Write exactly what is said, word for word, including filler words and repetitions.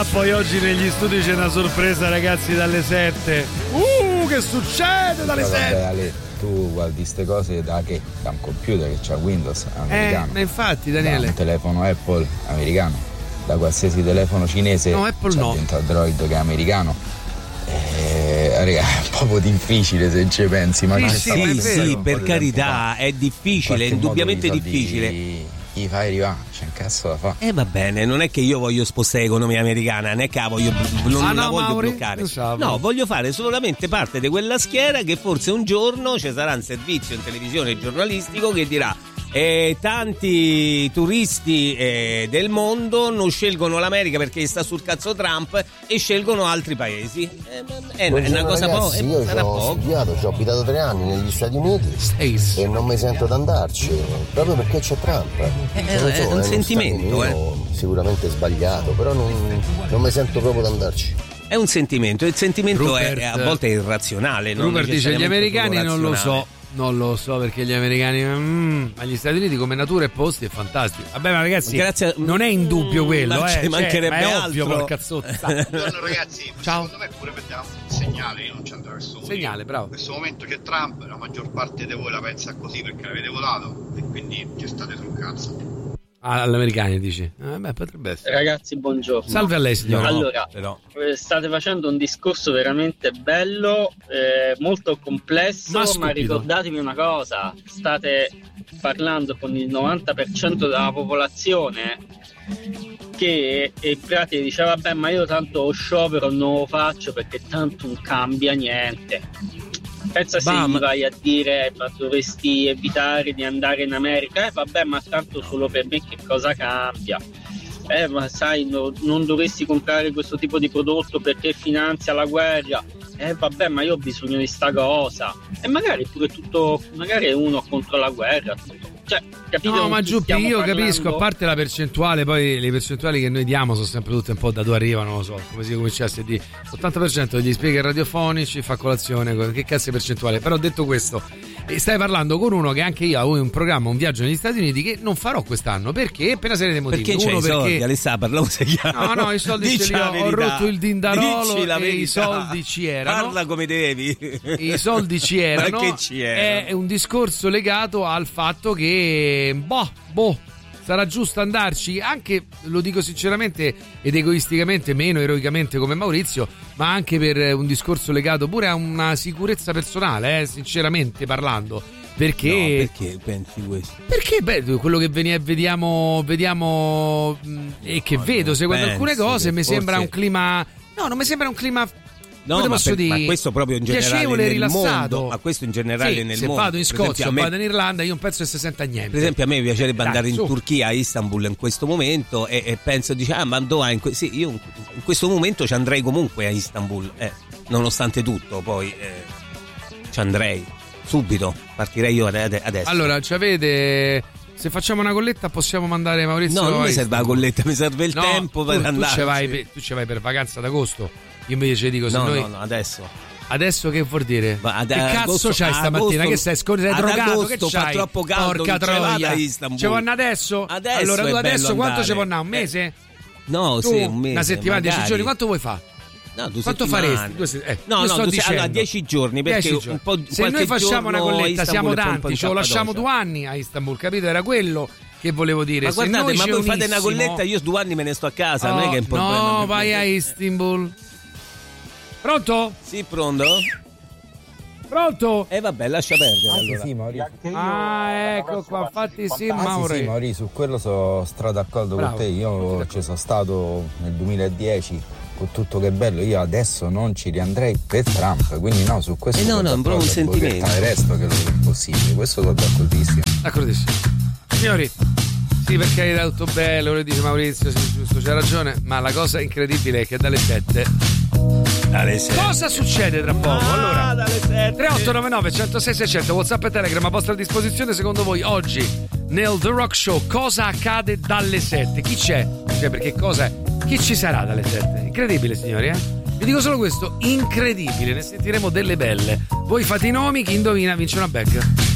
poi oggi negli studi c'è una sorpresa, ragazzi, dalle sette. Uh, che succede dalle Però, sette? Vabbè, Ale, tu guardi queste cose da che? Da un computer che c'ha Windows americano. Eh, ma infatti, Daniele. Da un telefono Apple americano. Da qualsiasi telefono cinese. No, Apple c'è no. dentro Android che è americano. Eh, raga, è un po' difficile se ci pensi, ma sì, sì, sì, sì, sì, per carità, è difficile, è indubbiamente difficile. Gli fai arrivare, c'è un cazzo da fare. Eh va bene, non è che io voglio spostare l'economia americana, non è che la voglio, non ah, la no, voglio Mauri? bloccare. Pensavo. No, voglio fare solamente parte di quella schiera che forse un giorno ci sarà un servizio in televisione giornalistico che dirà eh, tanti turisti eh, del mondo non scelgono l'America perché sta sul cazzo Trump e scelgono altri paesi. Eh, è, è una cosa ragazzi, po- io sarà ho poco. studiato, ci ho abitato tre anni negli Stati Uniti Ace. e non mi sento di andarci proprio perché c'è Trump. Eh, Cioè, non è un uno sentimento, stato mio, sicuramente sbagliato, però non, non mi sento proprio di andarci. È un sentimento, il sentimento Rupert, è, a volte è irrazionale. Non Rupert dice gli necessariamente americani solo non lo razionale. so. Non lo so perché gli americani mm, ma gli Stati Uniti come natura e posti è fantastico. Vabbè, ma ragazzi, Grazie a- non è in dubbio quello, Ma eh. ci Cioè, mancherebbe ma è altro. ovvio, porca zozza. Buongiorno ragazzi, Ciao. secondo me pure per dare un segnale, io non ci andrò verso voi. Segnale, bravo. In questo momento c'è Trump, la maggior parte di voi la pensa così perché l'avete votato e quindi ci state sul cazzo. Ah, all'americani dici? Eh, beh, potrebbe essere. Ragazzi, buongiorno. Salve a lei, signora. No, Allora, però. eh, state facendo un discorso veramente bello, eh, molto complesso, Ma ma, stupido. ricordatevi una cosa, state parlando con il novanta per cento della popolazione che in pratica dice vabbè, ma io tanto lo sciopero non lo faccio perché tanto non cambia niente. Pensa se Bah, gli ma- vai a dire ma dovresti evitare di andare in America, eh vabbè, ma tanto solo per me che cosa cambia? Eh ma sai, no, non dovresti comprare questo tipo di prodotto perché finanzia la guerra. Eh vabbè, ma io ho bisogno di sta cosa. E magari pure tutto, magari è uno contro la guerra, tutto. Cioè, capite? No, con ma chi Giuppi, stiamo io parlando? capisco, a parte la percentuale, poi le percentuali che noi diamo sono sempre tutte un po' da dove arrivano, non lo so, come si cominciasse a dire. ottanta per cento degli speaker radiofonici fa colazione, che cazzo di percentuale? Però detto questo, stai parlando con uno che anche io avevo un programma, un viaggio negli Stati Uniti che non farò quest'anno, perché? Per una serie di motivi. Perché c'è uno i soldi, perché Alessà, parliamo se chiaro. No, no, i soldi Dici ce li la ho, ho verità. rotto il dindarolo Dici la e verità. i soldi ci erano. Parla come devi. I soldi ci erano. Ma che ci erano? È un discorso legato al fatto che boh, boh, sarà giusto andarci, anche, lo dico sinceramente ed egoisticamente, meno eroicamente come Maurizio, ma anche per un discorso legato pure a una sicurezza personale, eh, sinceramente parlando. Perché? No, perché pensi questo? Perché beh, quello che veni- vediamo, vediamo mh, e che No, vedo, seguendo penso alcune cose, che mi sembra forse- un clima. No, non mi sembra un clima. No, come ma, posso per- dire? ma questo proprio in generale piacevole e nel rilassato. mondo, ma questo in generale Sì, nel se mondo. vado in Per Scozia esempio, o a me- vado in Irlanda, io non penso che si senta niente. Per esempio a me piacerebbe Dai, andare in su. Turchia, a Istanbul in questo momento e, e penso, dice, ah ma dove? In que- sì, io in, in questo momento ci andrei comunque a Istanbul, eh, nonostante tutto, poi eh, ci andrei subito, partirei io ade- adesso. Allora, ci avete. Se facciamo una colletta possiamo mandare Maurizio. no, non a mi serve la Istanbul. colletta, mi serve il No, tempo tu, per tu andare. ci vai per, tu ci vai per vacanza d'agosto. Io invece dico, se No, noi. no, no, adesso. Adesso che vuol dire? Ma ad che cazzo agosto- c'hai stamattina? agosto- Che sei scorre ad drogato? agosto Che fa c'hai? troppo caldo, Porca non ce vado troia. a Istanbul. Ci vanno adesso? Adesso allora tu è adesso bello quanto andare. ci vanno? Un mese? No, Tu, sì, un mese. una settimana, dieci magari. giorni, quanto vuoi fare? No, due Quanto settimane. faresti? Due se- eh, no, io no, sto due, dicendo. allora dieci giorni perché Dieci un giorni. po' Se qualche noi facciamo una giorno a colletta, siamo Istanbul è un po' tanti, in ce lo lasciamo Cappadocia. due anni a Istanbul, capito? Era quello che volevo dire. Ma Se guardate, noi ma ci voi fate una unissimo- colletta, io due anni me ne sto a casa, non è Oh, che è un problema. no, per vai me. a Istanbul. Pronto? Sì, pronto? Pronto? E eh, vabbè, lascia perdere Anche allora. sì, Maurizio. Ah, ecco qua, infatti sì, Anzi, Mauri. sì, Maurizio, su quello sono stra d'accordo Bravo. con te. Io ci sono stato nel duemiladieci con tutto che è bello. Io adesso non ci riandrei per Trump, quindi no, su questo Eh no, sono no, è proprio un d'accordo. sentimento. Il resto che lo è possibile, questo sono d'accordissimo. D'accordissimo. Signori, sì, perché hai dato tutto bello, lo dice Maurizio, sì, giusto, c'ha ragione, ma la cosa incredibile è che dalle sette. Dalle sette. Cosa succede tra poco? Ah, Allora, dalle sette. tre otto nove nove, uno zero sei, sei zero zero, WhatsApp e Telegram a vostra disposizione. Secondo voi oggi nel The Rock Show cosa accade dalle sette? Chi c'è? Cioè, perché cosa? Chi ci sarà dalle sette? Incredibile, signori, eh? Vi dico solo questo, incredibile, ne sentiremo delle belle. Voi fate i nomi, chi indovina vince una bag.